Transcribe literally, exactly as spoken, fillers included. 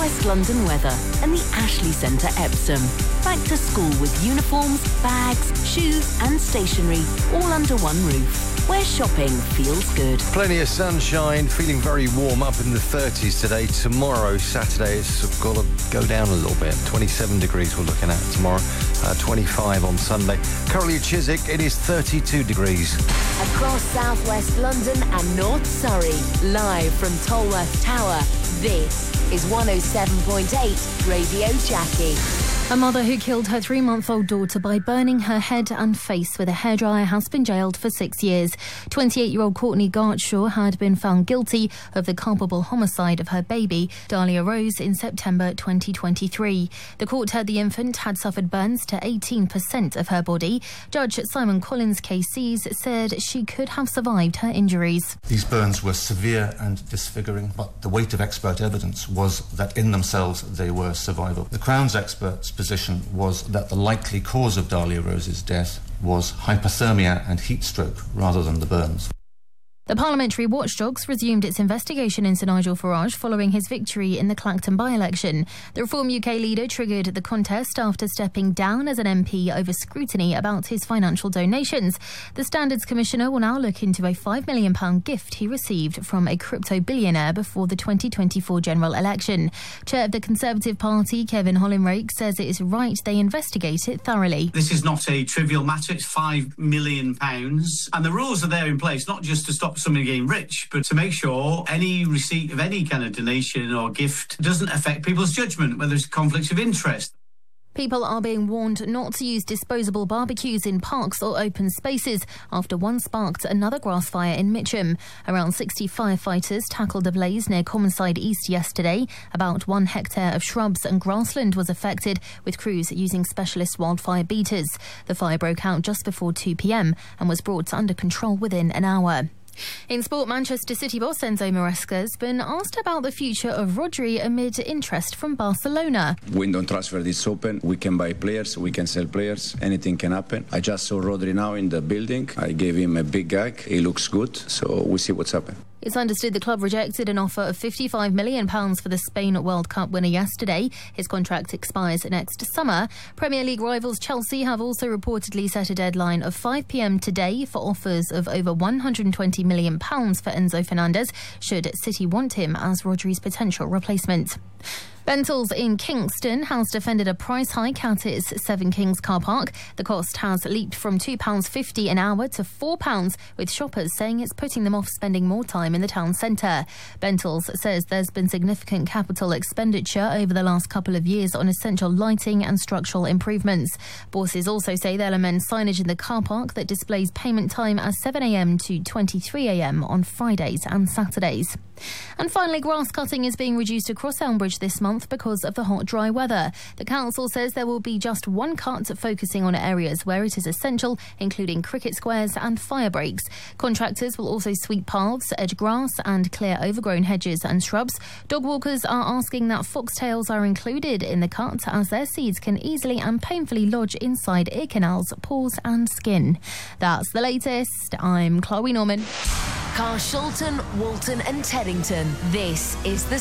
West London weather and the Ashley Centre, Epsom. Back to school with uniforms, bags, shoes and stationery all under one roof, where shopping feels good. Plenty of sunshine, feeling very warm, up in the thirties today. Tomorrow, Saturday, it's got to go down a little bit. twenty-seven degrees we're looking at tomorrow, uh, twenty-five on Sunday. Currently at Chiswick, it is thirty-two degrees. Across South West London and North Surrey, live from Tolworth Tower, this is one oh seven point eight Radio Jackie. A mother who killed her three-month-old daughter by burning her head and face with a hairdryer has been jailed for six years. twenty-eight-year-old Courtney Gartshaw had been found guilty of the culpable homicide of her baby, Dahlia Rose, in September twenty twenty-three. The court heard the infant had suffered burns to eighteen percent of her body. Judge Simon Collins K Cs said she could have survived her injuries. These burns were severe and disfiguring, but the weight of expert evidence was that in themselves they were survivable. The Crown's experts' position was that the likely cause of Dahlia Rose's death was hypothermia and heat stroke rather than the burns. The Parliamentary Watchdogs resumed its investigation into Nigel Farage following his victory in the Clacton by-election. The Reform U K leader triggered the contest after stepping down as an M P over scrutiny about his financial donations. The Standards Commissioner will now look into a five million pounds gift he received from a crypto billionaire before the twenty twenty-four general election. Chair of the Conservative Party, Kevin Hollinrake, says it is right they investigate it thoroughly. This is not a trivial matter. It's five million pounds. And the rules are there in place, not just to stop somebody getting rich, but to make sure any receipt of any kind of donation or gift doesn't affect people's judgment, whether it's conflicts of interest. People are being warned not to use disposable barbecues in parks or open spaces after one sparked another grass fire in Mitcham. Around sixty firefighters tackled a blaze near Commonside East yesterday. About one hectare of shrubs and grassland was affected, with crews using specialist wildfire beaters. The fire broke out just before two p m and was brought under control within an hour. In sport, Manchester City boss Enzo Maresca has been asked about the future of Rodri amid interest from Barcelona. Window transfer is open. We can buy players, we can sell players. Anything can happen. I just saw Rodri now in the building. I gave him a big gag. He looks good, so we'll see what's happening. It's understood the club rejected an offer of fifty-five million pounds for the Spain World Cup winner yesterday. His contract expires next summer. Premier League rivals Chelsea have also reportedly set a deadline of five p m today for offers of over one hundred twenty million pounds for Enzo Fernandez, should City want him as Rodri's potential replacement. Bentall's in Kingston has defended a price hike at its Seven Kings car park. The cost has leaped from two pounds fifty an hour to four pounds, with shoppers saying it's putting them off spending more time in the town centre. Bentall's says there's been significant capital expenditure over the last couple of years on essential lighting and structural improvements. Bosses also say they'll amend signage in the car park that displays payment time as seven a m to twenty-three a m on Fridays and Saturdays. And finally, grass cutting is being reduced across Elmbridge this month because of the hot, dry weather. The council says there will be just one cut focusing on areas where it is essential, including cricket squares and fire breaks. Contractors will also sweep paths, edge grass and clear overgrown hedges and shrubs. Dog walkers are asking that foxtails are included in the cut, as their seeds can easily and painfully lodge inside ear canals, paws and skin. That's the latest. I'm Chloe Norman. Carshalton, Walton and Teddington. This is the